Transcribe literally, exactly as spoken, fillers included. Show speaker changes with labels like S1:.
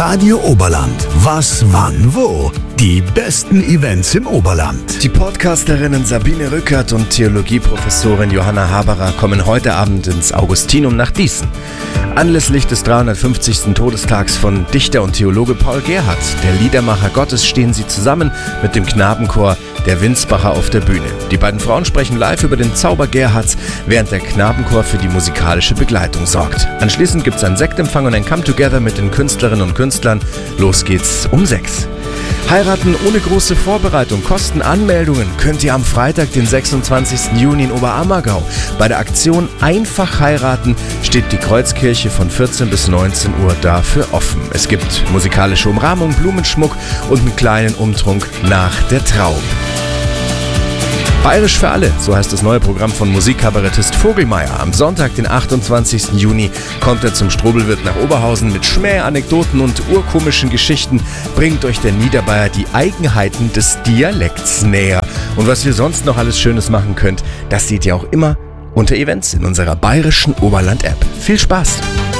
S1: Radio Oberland. Was, wann, wo? Die besten Events im Oberland.
S2: Die Podcasterinnen Sabine Rückert und Theologieprofessorin Johanna Haberer kommen heute Abend ins Augustinum nach Dießen. Anlässlich des dreihundertfünfzigsten Todestags von Dichter und Theologe Paul Gerhardt, der Liedermacher Gottes, stehen sie zusammen mit dem Knabenchor der Winsbacher auf der Bühne. Die beiden Frauen sprechen live über den Zauber Gerhardts, während der Knabenchor für die musikalische Begleitung sorgt. Anschließend gibt es einen Sektempfang und ein Come-Together mit den Künstlerinnen und Künstlern. Los geht's um sechs. Heiraten ohne große Vorbereitung, kosten Anmeldungen könnt ihr am Freitag, den sechsundzwanzigsten Juni in Oberammergau. Bei der Aktion Einfach heiraten steht die Kreuzkirche von vierzehn bis neunzehn Uhr dafür offen. Es gibt musikalische Umrahmung, Blumenschmuck und einen kleinen Umtrunk nach der Trauung. Bayerisch für alle, so heißt das neue Programm von Musikkabarettist Vogelmeier. Am Sonntag, den achtundzwanzigsten Juni, kommt er zum Strobelwirt nach Oberhausen mit Schmäh, Anekdoten und urkomischen Geschichten. Bringt euch der Niederbayer die Eigenheiten des Dialekts näher. Und was ihr sonst noch alles Schönes machen könnt, das seht ihr auch immer unter Events in unserer bayerischen Oberland-App. Viel Spaß!